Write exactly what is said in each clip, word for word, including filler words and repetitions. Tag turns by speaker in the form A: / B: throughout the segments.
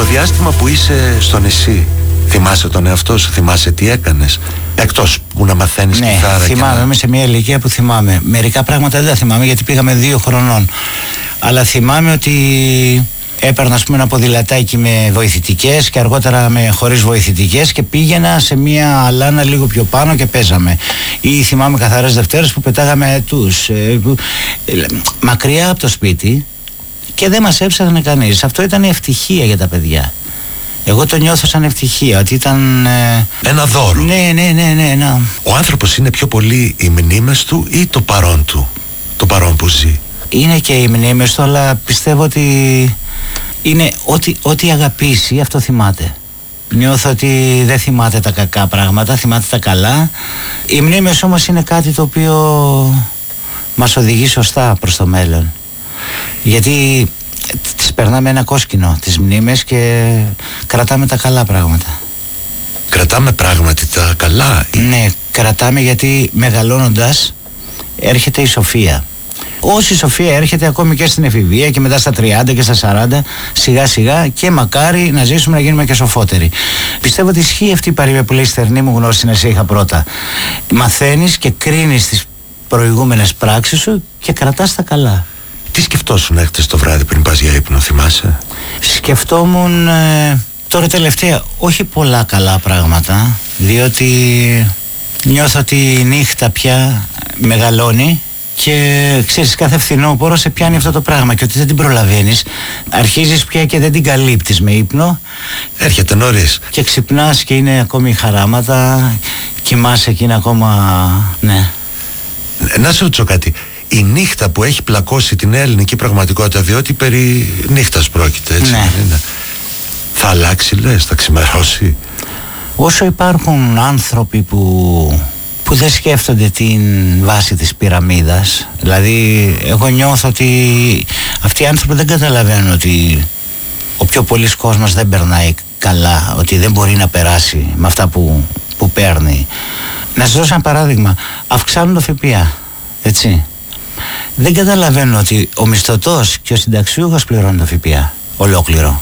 A: Το διάστημα που είσαι στο νησί, θυμάσαι τον εαυτό σου, θυμάσαι τι έκανες? Εκτός που να μαθαίνεις
B: ναι,
A: κιθάρα.
B: Ναι, θυμάμαι,
A: να...
B: είμαι σε μια ηλικία που θυμάμαι. Μερικά πράγματα δεν τα θυμάμαι γιατί πήγαμε δύο χρονών. Αλλά θυμάμαι ότι έπαιρνα, ας πούμε, ένα ποδηλατάκι με βοηθητικές και αργότερα με χωρίς βοηθητικές και πήγαινα σε μια αλάνα λίγο πιο πάνω και παίζαμε. Ή θυμάμαι καθαρές Δευτέρες που πετάγαμε τους ε, που, ε, μακριά από το σπίτι και δεν μας έψαχνε κανείς. Αυτό ήταν η ευτυχία για τα παιδιά. Εγώ το νιώθω σαν ευτυχία, ότι ήταν... Ε...
A: ένα δώρο.
B: Ναι, ναι, ναι, ναι, ναι.
A: Ο άνθρωπος είναι πιο πολύ οι μνήμες του ή το παρόν του, το παρόν που ζει?
B: Είναι και οι μνήμες του, αλλά πιστεύω ότι είναι ό,τι, ό,τι αγαπήσει, αυτό θυμάται. Νιώθω ότι δεν θυμάται τα κακά πράγματα, θυμάται τα καλά. Οι μνήμες όμως είναι κάτι το οποίο μας οδηγεί σωστά προς το μέλλον. Γιατί τις περνάμε ένα κόσκινο τις μνήμες και κρατάμε τα καλά πράγματα.
A: Κρατάμε πράγματι τα καλά?
B: Ναι, κρατάμε γιατί μεγαλώνοντας έρχεται η σοφία. Όση σοφία έρχεται ακόμη και στην εφηβεία και μετά στα τριάντα και στα σαράντα, σιγά σιγά, και μακάρι να ζήσουμε να γίνουμε και σοφότεροι. Πιστεύω ότι ισχύει αυτή η παροιμία που λέει «Στερνή μου γνώση να σε είχα πρώτα». Μαθαίνεις και κρίνεις τις προηγούμενες πράξεις σου και κρατάς τα καλά.
A: Τι σκεφτόσουν έχτες το βράδυ πριν πας για ύπνο, θυμάσαι?
B: Σκεφτόμουν ε, τώρα τελευταία όχι πολλά καλά πράγματα, διότι νιώθω ότι η νύχτα πια μεγαλώνει και ξέρεις, κάθε φθινόπωρο σε πιάνει αυτό το πράγμα και ότι δεν την προλαβαίνεις. Αρχίζεις πια και δεν την καλύπτεις με ύπνο.
A: Έρχεται νωρίς.
B: Και ξυπνάς και είναι ακόμη χαράματα, κοιμάσαι και είναι ακόμα... ναι.
A: Να σε ρωτήσω κάτι. Η νύχτα που έχει πλακώσει την ελληνική πραγματικότητα, διότι περί νύχτας πρόκειται, έτσι?
B: Ναι.
A: Είναι. Θα αλλάξει, λες, θα ξημερώσει?
B: Όσο υπάρχουν άνθρωποι που... που δεν σκέφτονται την βάση της πυραμίδας, δηλαδή εγώ νιώθω ότι αυτοί οι άνθρωποι δεν καταλαβαίνουν ότι ο πιο πολύς κόσμος δεν περνάει καλά, ότι δεν μπορεί να περάσει με αυτά που, που παίρνει. Να σας δώσω ένα παράδειγμα. Αυξάνουν το ΦΠΑ, έτσι. Δεν καταλαβαίνουν ότι ο μισθωτός και ο συνταξιούχος πληρώνουν το ΦΠΑ ολόκληρο.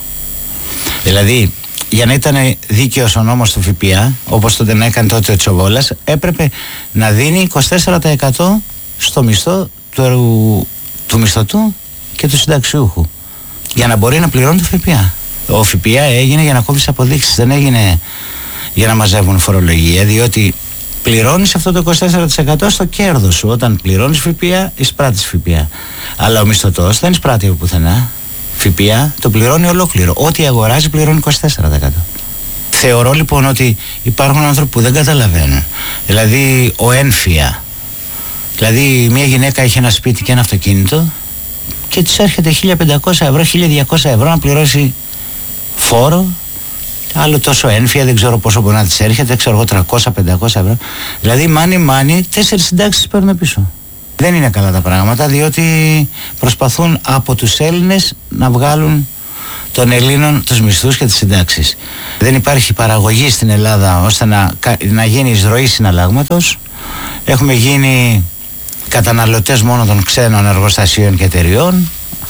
B: Δηλαδή, για να ήταν δίκαιος ο νόμος του ΦΠΑ, όπως τότε να έκανε τότε ο Τσοβόλας, έπρεπε να δίνει είκοσι τέσσερα τοις εκατό στο μισθό του, του μισθωτού και του συνταξιούχου, για να μπορεί να πληρώνει το ΦΠΑ. Ο ΦΠΑ έγινε για να κόβεις αποδείξεις, δεν έγινε για να μαζεύουν φορολογία, διότι πληρώνεις αυτό το είκοσι τέσσερα τοις εκατό στο κέρδος σου. Όταν πληρώνεις ΦΠΑ, εισπράττεις ΦΠΑ. Αλλά ο μισθωτός δεν εισπράττει από πουθενά. ΦΠΑ το πληρώνει ολόκληρο. Ό,τι αγοράζει πληρώνει είκοσι τέσσερα τοις εκατό. Θεωρώ λοιπόν ότι υπάρχουν άνθρωποι που δεν καταλαβαίνουν. Δηλαδή ο ένφια. Δηλαδή μια γυναίκα έχει ένα σπίτι και ένα αυτοκίνητο και της έρχεται χίλια πεντακόσια ευρώ, χίλια διακόσια ευρώ να πληρώσει φόρο. Άλλο τόσο ένφια, δεν ξέρω πόσο μπορεί να της έρχεται, δεν ξέρω εγώ, τριακόσια με πεντακόσια ευρώ. Δηλαδή μάνι μάνι, τέσσερις συντάξεις παίρνουν πίσω. Δεν είναι καλά τα πράγματα, διότι προσπαθούν από τους Έλληνες να βγάλουν των Ελλήνων τους μισθούς και τις συντάξεις. Δεν υπάρχει παραγωγή στην Ελλάδα ώστε να, να γίνει εισρωή συναλλάγματος. Έχουμε γίνει καταναλωτές μόνο των ξένων εργοστασίων και εταιριών.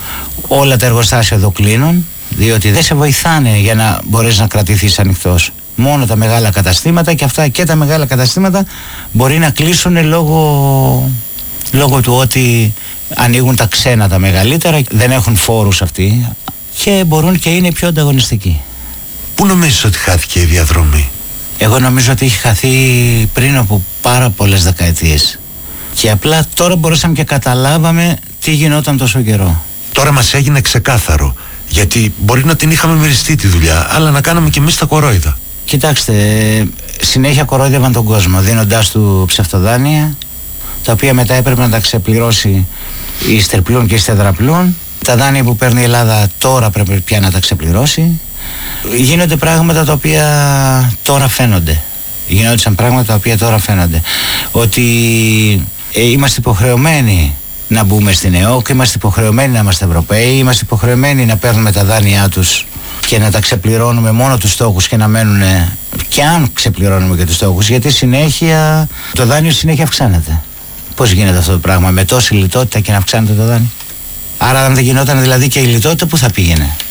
B: Όλα τα εργοστάσια εδώ κλείνουν, διότι δεν σε βοηθάνε για να μπορείς να κρατηθείς ανοιχτός. Μόνο τα μεγάλα καταστήματα, και αυτά και τα μεγάλα καταστήματα μπορεί να κλείσουν λόγω, λόγω του ότι ανοίγουν τα ξένα τα μεγαλύτερα, δεν έχουν φόρους αυτοί και μπορούν και είναι πιο ανταγωνιστικοί.
A: Πού νομίζεις ότι χάθηκε η διαδρομή?
B: Εγώ νομίζω ότι έχει χαθεί πριν από πάρα πολλές δεκαετίες και απλά τώρα μπορούσαμε και καταλάβαμε τι γινόταν τόσο καιρό.
A: Τώρα μας έγινε ξεκάθαρο, γιατί μπορεί να την είχαμε μυριστεί τη δουλειά, αλλά να κάναμε κι εμείς τα κορόιδα.
B: Κοιτάξτε, συνέχεια κορόιδευαν τον κόσμο δίνοντάς του ψευτοδάνεια, τα οποία μετά έπρεπε να τα ξεπληρώσει η Ιστερπλούν και η Στεδραπλούν. Τα δάνεια που παίρνει η Ελλάδα τώρα πρέπει πια να τα ξεπληρώσει. Γίνονται πράγματα τα οποία τώρα φαίνονται. Γινόντουσαν πράγματα τα οποία τώρα φαίνονται. Ότι ε, είμαστε υποχρεωμένοι να μπούμε στην ΕΟΚ, είμαστε υποχρεωμένοι να είμαστε Ευρωπαίοι, είμαστε υποχρεωμένοι να παίρνουμε τα δάνειά τους και να τα ξεπληρώνουμε μόνο τους στόχους και να μένουν, και αν ξεπληρώνουμε και τους στόχους, γιατί συνέχεια το δάνειο συνέχεια αυξάνεται. Πώς γίνεται αυτό το πράγμα με τόση λιτότητα και να αυξάνεται το δάνειο? Άρα αν δεν γινόταν δηλαδή και η λιτότητα, πού θα πήγαινε?